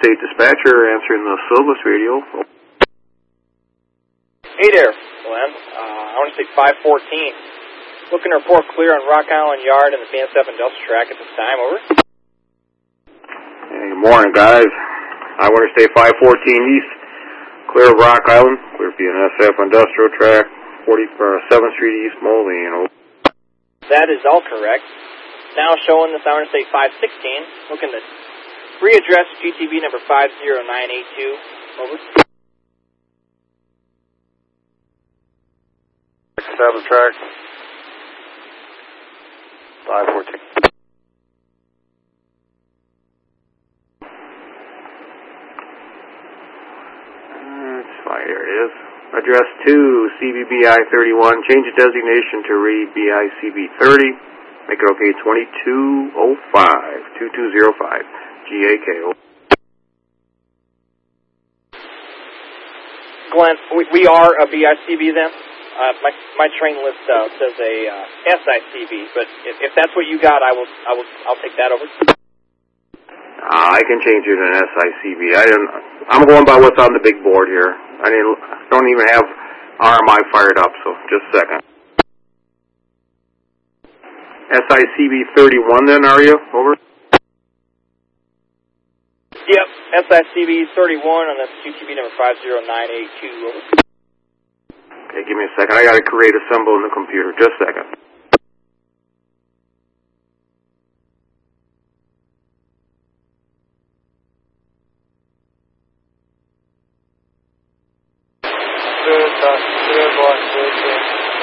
State Dispatcher answering the Silvis radio. Hey there, Glenn. I want to say 514. Looking to report clear on Rock Island Yard and the BNSF Industrial Track at this time. Over. Hey, good morning, guys. I want to stay 514 East, clear of Rock Island, clear of BNSF Industrial Track, 7th Street East, Moline. That is all correct. Now showing this, I want to say 516. Looking to readdress GTV number 50982. Over. 7th track, 514. There it is. Address 2, CBBI 31. Change the designation to read BICB 30. Make it okay 2205 GAKO. Glenn, we are a BICB then? My train list says a SICB, but if that's what you got, I'll take that over. I can change it to an SICB. I'm going by what's on the big board here. I don't even have RMI fired up, so just a second. SICB 31 then, are you? Over? Yep, SICB 31, and that's GTV number 50982. Over. Okay, give me a second. I got to create a symbol in the computer. Just a second.